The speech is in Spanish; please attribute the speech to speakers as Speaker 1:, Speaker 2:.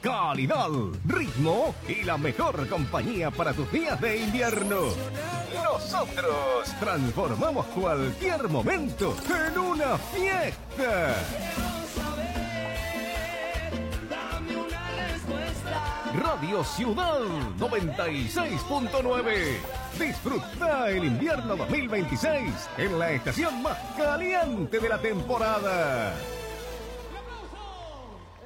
Speaker 1: calidad, ritmo y la mejor compañía para tus días de invierno. Nosotros transformamos cualquier momento en una fiesta. Radio Ciudad 96.9. Disfruta el invierno 2026 en la estación más caliente de la temporada.